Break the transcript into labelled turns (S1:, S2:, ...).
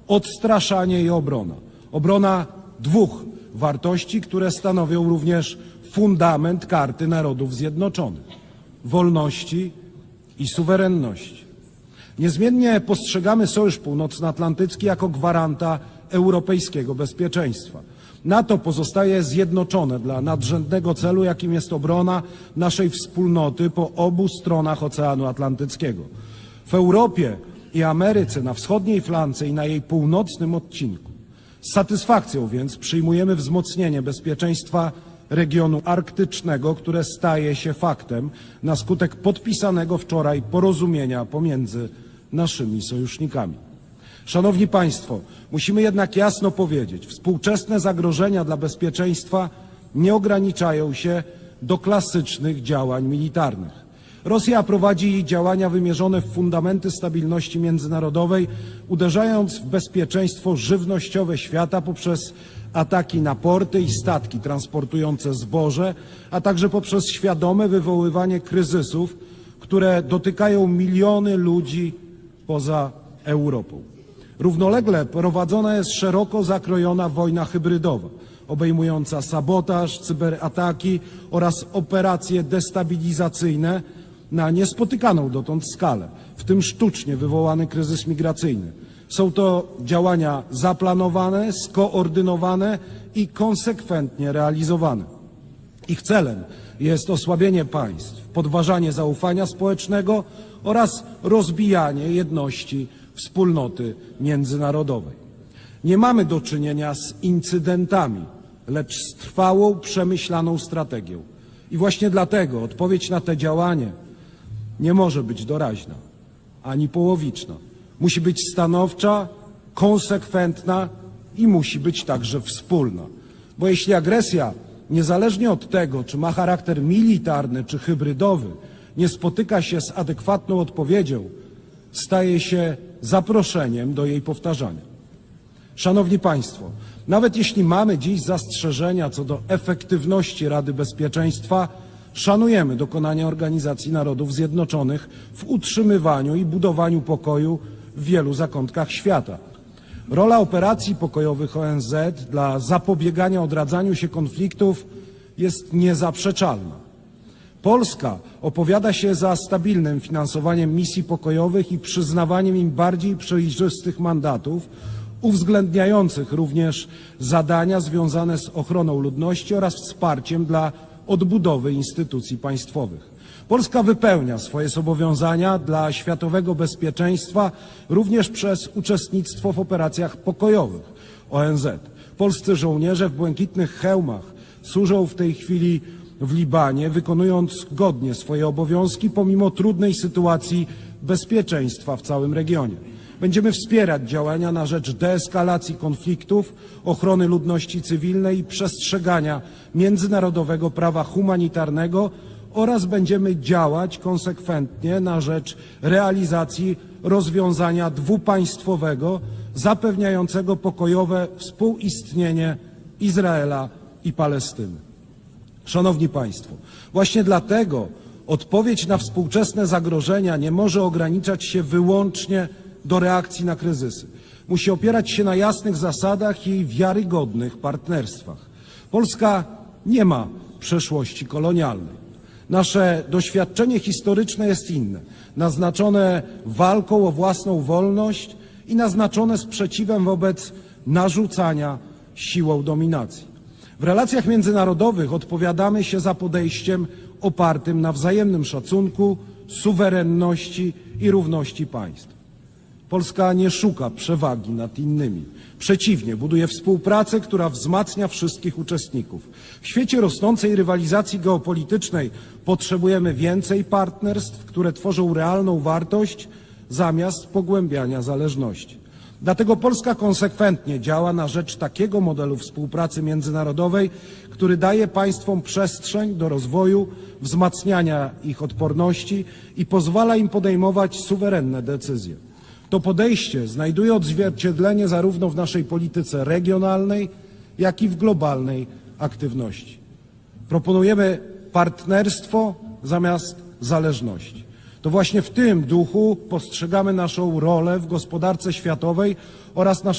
S1: odstraszanie i obrona. Obrona dwóch wartości, które stanowią również fundament Karty Narodów Zjednoczonych: wolności i suwerenności. Niezmiennie postrzegamy Sojusz Północnoatlantycki jako gwaranta europejskiego bezpieczeństwa. NATO pozostaje zjednoczone dla nadrzędnego celu, jakim jest obrona naszej wspólnoty po obu stronach Oceanu Atlantyckiego. W Europie i Ameryce, na wschodniej flance i na jej północnym odcinku. Z satysfakcją więc przyjmujemy wzmocnienie bezpieczeństwa regionu arktycznego, które staje się faktem na skutek podpisanego wczoraj porozumienia pomiędzy naszymi sojusznikami. Szanowni Państwo, musimy jednak jasno powiedzieć, współczesne zagrożenia dla bezpieczeństwa nie ograniczają się do klasycznych działań militarnych. Rosja prowadzi działania wymierzone w fundamenty stabilności międzynarodowej, uderzając w bezpieczeństwo żywnościowe świata poprzez ataki na porty i statki transportujące zboże, a także poprzez świadome wywoływanie kryzysów, które dotykają miliony ludzi poza Europą. Równolegle prowadzona jest szeroko zakrojona wojna hybrydowa, obejmująca sabotaż, cyberataki oraz operacje destabilizacyjne na niespotykaną dotąd skalę, w tym sztucznie wywołany kryzys migracyjny. Są to działania zaplanowane, skoordynowane i konsekwentnie realizowane. Ich celem jest osłabienie państw, podważanie zaufania społecznego oraz rozbijanie jedności wspólnoty międzynarodowej. Nie mamy do czynienia z incydentami, lecz z trwałą, przemyślaną strategią. I właśnie dlatego odpowiedź na te działanie nie może być doraźna, ani połowiczna. Musi być stanowcza, konsekwentna i musi być także wspólna. Bo jeśli agresja, niezależnie od tego, czy ma charakter militarny, czy hybrydowy, nie spotyka się z adekwatną odpowiedzią, staje się zaproszeniem do jej powtarzania. Szanowni Państwo, nawet jeśli mamy dziś zastrzeżenia co do efektywności Rady Bezpieczeństwa, szanujemy dokonania Organizacji Narodów Zjednoczonych w utrzymywaniu i budowaniu pokoju w wielu zakątkach świata. Rola operacji pokojowych ONZ dla zapobiegania odradzaniu się konfliktów jest niezaprzeczalna. Polska opowiada się za stabilnym finansowaniem misji pokojowych i przyznawaniem im bardziej przejrzystych mandatów, uwzględniających również zadania związane z ochroną ludności oraz wsparciem dla odbudowy instytucji państwowych. Polska wypełnia swoje zobowiązania dla światowego bezpieczeństwa również przez uczestnictwo w operacjach pokojowych ONZ. Polscy żołnierze w błękitnych hełmach służą w tej chwili w Libanie, wykonując godnie swoje obowiązki pomimo trudnej sytuacji bezpieczeństwa w całym regionie. Będziemy wspierać działania na rzecz deeskalacji konfliktów, ochrony ludności cywilnej i przestrzegania międzynarodowego prawa humanitarnego oraz będziemy działać konsekwentnie na rzecz realizacji rozwiązania dwupaństwowego zapewniającego pokojowe współistnienie Izraela i Palestyny. Szanowni Państwo, właśnie dlatego odpowiedź na współczesne zagrożenia nie może ograniczać się wyłącznie do reakcji na kryzysy. Musi opierać się na jasnych zasadach i wiarygodnych partnerstwach. Polska nie ma przeszłości kolonialnej. Nasze doświadczenie historyczne jest inne, naznaczone walką o własną wolność i naznaczone sprzeciwem wobec narzucania siłą dominacji. W relacjach międzynarodowych odpowiadamy się za podejściem opartym na wzajemnym szacunku, suwerenności i równości państw. Polska nie szuka przewagi nad innymi. Przeciwnie, buduje współpracę, która wzmacnia wszystkich uczestników. W świecie rosnącej rywalizacji geopolitycznej potrzebujemy więcej partnerstw, które tworzą realną wartość zamiast pogłębiania zależności. Dlatego Polska konsekwentnie działa na rzecz takiego modelu współpracy międzynarodowej, który daje państwom przestrzeń do rozwoju, wzmacniania ich odporności i pozwala im podejmować suwerenne decyzje. To podejście znajduje odzwierciedlenie zarówno w naszej polityce regionalnej, jak i w globalnej aktywności. Proponujemy partnerstwo zamiast zależności. To właśnie w tym duchu postrzegamy naszą rolę w gospodarce światowej oraz naszą